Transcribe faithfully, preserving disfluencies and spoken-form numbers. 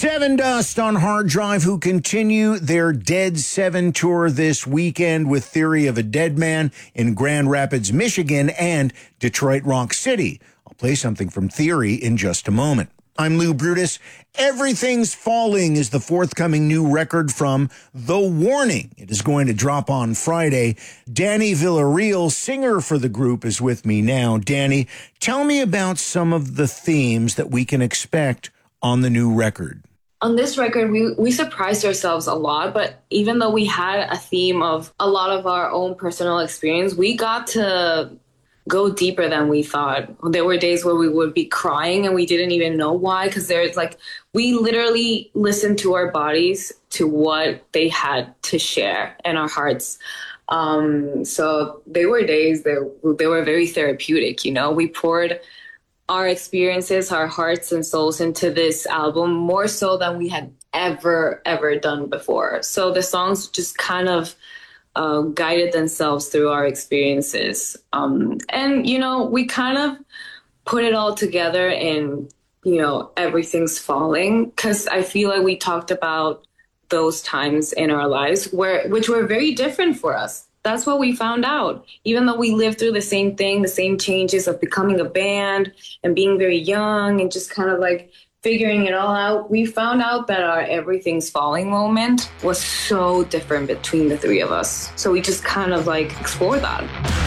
Seven Dust on Hard Drive, who continue their Dead Seven tour this weekend with Theory of a Dead Man in Grand Rapids, Michigan, and Detroit Rock City. I'll play something from Theory in just a moment. I'm Lou Brutus. Everything's Falling is the forthcoming new record from The Warning. It is going to drop on Friday. Danny Villarreal, singer for the group, is with me now. Danny, tell me about some of the themes that we can expect on the new record. On this record, we, we surprised ourselves a lot, but even though we had a theme of a lot of our own personal experience, we got to go deeper than we thought. There were days where we would be crying and we didn't even know why, because there's like, we literally listened to our bodies, to what they had to share, and our hearts. Um, so there were days that they were very therapeutic, you know, we poured our experiences, our hearts and souls into this album more so than we had ever, ever done before. So the songs just kind of uh, guided themselves through our experiences. Um, and, you know, we kind of put it all together in, you know, Everything's Falling, because I feel like we talked about those times in our lives where, which were very different for us. That's what we found out. Even though we lived through the same thing, the same changes of becoming a band and being very young and just kind of like figuring it all out, we found out that our Everything's Falling moment was so different between the three of us. So we just kind of like explored that.